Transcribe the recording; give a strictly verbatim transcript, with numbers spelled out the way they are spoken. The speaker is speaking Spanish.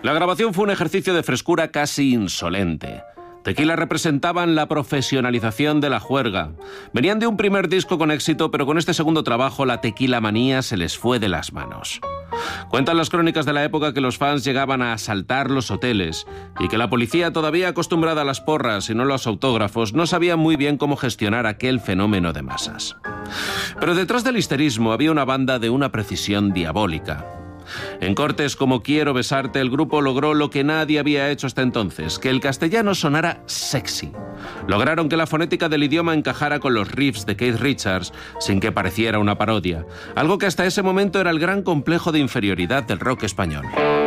La grabación fue un ejercicio de frescura casi insolente. Tequila representaban la profesionalización de la juerga. Venían de un primer disco con éxito, pero con este segundo trabajo la tequila manía se les fue de las manos. Cuentan las crónicas de la época que los fans llegaban a asaltar los hoteles y que la policía, todavía acostumbrada a las porras y no a los autógrafos, no sabía muy bien cómo gestionar aquel fenómeno de masas. Pero detrás del histerismo había una banda de una precisión diabólica. En cortes como Quiero besarte, el grupo logró lo que nadie había hecho hasta entonces, que el castellano sonara sexy. Lograron que la fonética del idioma encajara con los riffs de Keith Richards sin que pareciera una parodia, algo que hasta ese momento era el gran complejo de inferioridad del rock español.